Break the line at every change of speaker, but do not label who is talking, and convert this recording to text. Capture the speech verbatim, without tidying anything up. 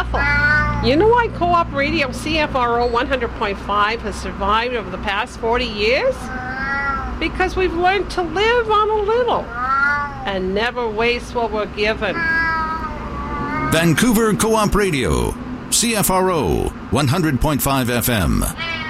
Bethel. You know why Co-op Radio C F R O one hundred point five has survived over the past forty years? Because we've learned to live on a little and never waste what we're given.
Vancouver Co-op Radio, C F R O one hundred point five F M.